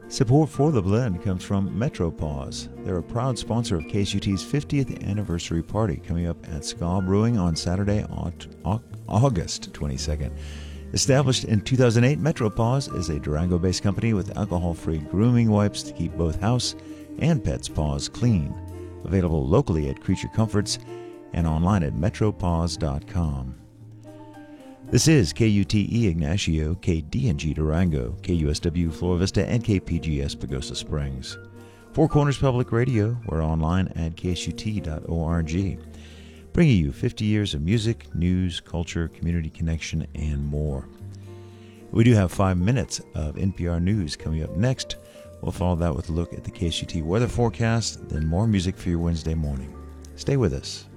Support for The Blend comes from MetroPause. They're a proud sponsor of KSUT's 50th anniversary party coming up at Ska Brewing on Saturday, August 22nd. Established in 2008, MetroPause is a Durango-based company with alcohol-free grooming wipes to keep both house and pets' paws clean. Available locally at Creature Comforts and online at metropause.com. This is KUTE Ignacio, KDNG Durango, KUSW Flora Vista, and KPGS Pagosa Springs. Four Corners Public Radio, we're online at ksut.org, bringing you 50 years of music, news, culture, community connection, and more. We do have 5 minutes of NPR News coming up next. We'll follow that with a look at the KSUT weather forecast, then more music for your Wednesday morning. Stay with us.